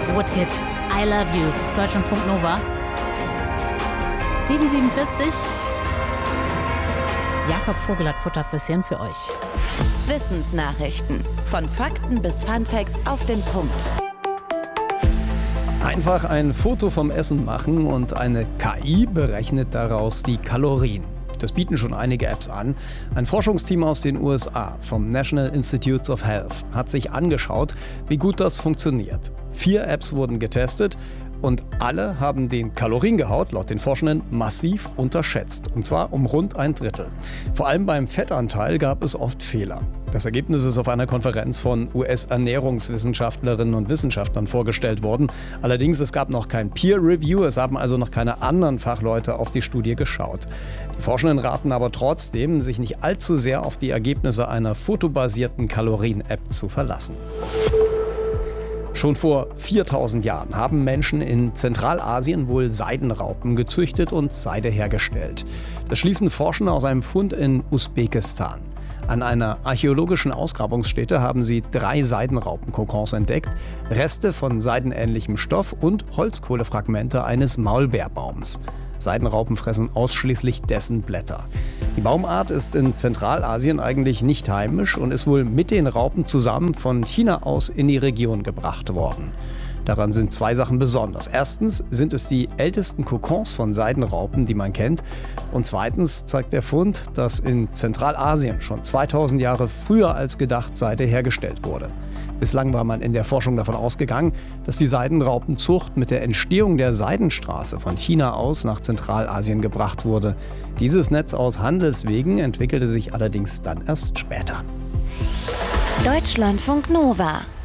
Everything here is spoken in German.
Woodkid, I Love You, Deutschlandfunk Nova. 7:47. Jakob Vogel hat Futterfüsschen für euch. Wissensnachrichten. Von Fakten bis Funfacts auf den Punkt. Einfach ein Foto vom Essen machen und eine KI berechnet daraus die Kalorien. Das bieten schon einige Apps an. Ein Forschungsteam aus den USA vom National Institutes of Health hat sich angeschaut, wie gut das funktioniert. 4 Apps wurden getestet und alle haben den Kaloriengehalt laut den Forschenden massiv unterschätzt. Und zwar um rund 1/3. Vor allem beim Fettanteil gab es oft Fehler. Das Ergebnis ist auf einer Konferenz von US-Ernährungswissenschaftlerinnen und Wissenschaftlern vorgestellt worden. Allerdings, es gab noch kein Peer-Review, es haben also noch keine anderen Fachleute auf die Studie geschaut. Die Forschenden raten aber trotzdem, sich nicht allzu sehr auf die Ergebnisse einer fotobasierten Kalorien-App zu verlassen. Schon vor 4000 Jahren haben Menschen in Zentralasien wohl Seidenraupen gezüchtet und Seide hergestellt. Das schließen Forschende aus einem Fund in Usbekistan. An einer archäologischen Ausgrabungsstätte haben sie 3 Seidenraupenkokons entdeckt, Reste von seidenähnlichem Stoff und Holzkohlefragmente eines Maulbeerbaums. Seidenraupen fressen ausschließlich dessen Blätter. Die Baumart ist in Zentralasien eigentlich nicht heimisch und ist wohl mit den Raupen zusammen von China aus in die Region gebracht worden. Daran sind 2 Sachen besonders. Erstens sind es die ältesten Kokons von Seidenraupen, die man kennt. Und zweitens zeigt der Fund, dass in Zentralasien schon 2000 Jahre früher als gedacht Seide hergestellt wurde. Bislang war man in der Forschung davon ausgegangen, dass die Seidenraupenzucht mit der Entstehung der Seidenstraße von China aus nach Zentralasien gebracht wurde. Dieses Netz aus Handelswegen entwickelte sich allerdings dann erst später. Deutschlandfunk Nova.